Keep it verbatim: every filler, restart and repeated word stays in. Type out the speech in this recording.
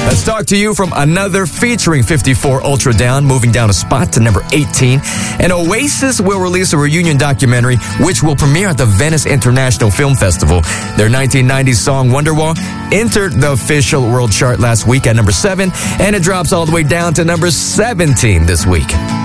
Let's talk to you from Another featuring fifty-four Ultra Down, moving down a spot to number eighteen. And Oasis will release a reunion documentary, which will premiere at the Venice International Film Festival. Their nineteen nineties song Wonderwall entered the official world chart last week at number seven, and it drops all the way down to number seventeen this week.